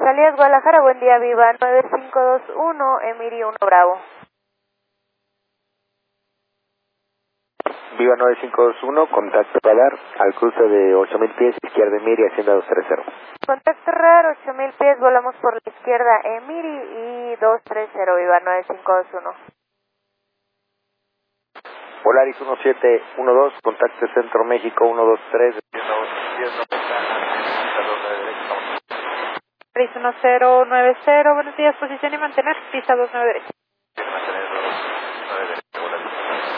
Salidas Guadalajara, buen día, Viva 9521, Emiri 1 Bravo. Viva 9521, contacto radar al cruce de 8000 pies, izquierda Emiri, Hacienda 230. Contacto radar, 8000 pies, volamos por la izquierda Emiri y 230, Viva 9521. Polaris 1712, contacto Centro México 123, Polaris 1090, buenos días, posición y mantener, pista 29 derecha.